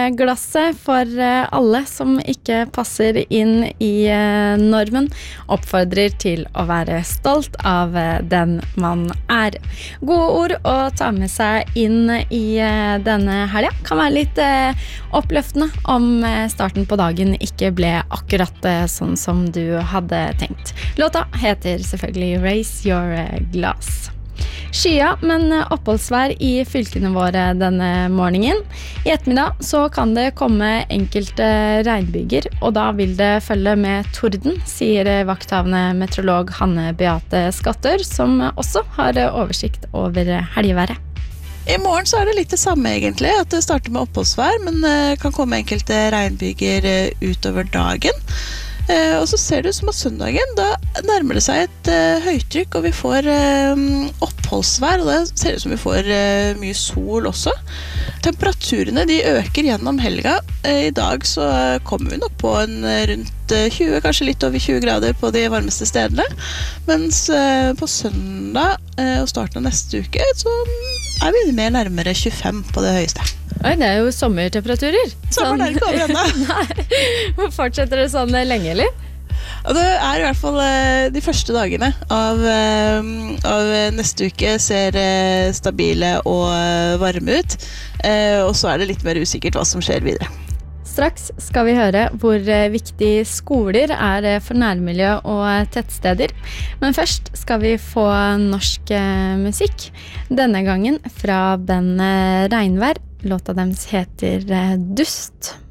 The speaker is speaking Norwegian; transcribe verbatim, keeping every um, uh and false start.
glasset for alle som ikke passer inn i normen, oppfordrer til å være stolt av den man er. Gode ord å ta med seg inn i denne helga kan være litt oppløftende om starten på dagen ikke ble akkurat sånn som du hadde tenkt. Låta heter selvfølgelig Raise Your Glass. Skya, men oppholdsvær i fylkene våre denne morgenen. I ettermiddag så kan det komme enkelte regnbyger, og da vil det følge med torden, sier vakthavende meteorolog Hanne Beate Skattør, som også har oversikt over helgeværet. I morgen så er det litt det samme egentlig, at det starter med oppholdsvær, men kan komme enkelte regnbyger utover dagen. Eh, og så ser det ut som at søndagen, da nærmer det seg et eh, høytrykk, og vi får eh, oppholdsvær, og det ser ut som vi får eh, mye sol også. Temperaturene de øker gjennom helga. Eh, I dag så kommer vi nok på en rundt eh, tjue, kanskje litt over tjue grader på de varmeste stedene, mens eh, på søndag eh, og starten av neste uke så er vi mer nærmere tjuefem på det høyeste. Oi, det er jo sommertemperaturer. Sommer er ikke over ennå. Nei, fortsetter det sånn lenge, eller? Og det er i hvert fall de første dagene av, av neste uke ser stabile og varme ut, og så er det litt mer usikkert hva som skjer videre. Straks skal vi høre hvor viktig skoler er for nærmiljø og tettsteder. Men først skal vi få norsk musikk. Denne gangen fra bandet Regnvær. Låta deres heter Dust.